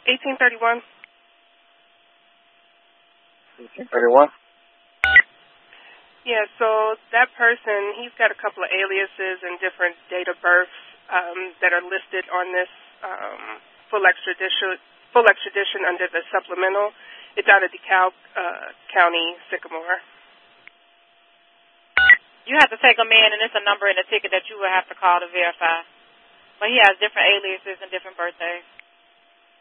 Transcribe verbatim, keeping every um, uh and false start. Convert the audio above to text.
eighteen thirty-one. eighteen thirty-one? Yeah, so that person, he's got a couple of aliases and different date of births um, that are listed on this um, full extradition full extradition under the supplemental. It's out of DeKalb uh, County, Sycamore. You have to take him in, and it's a number in the ticket that you will have to call to verify. But he has different aliases and different birthdays.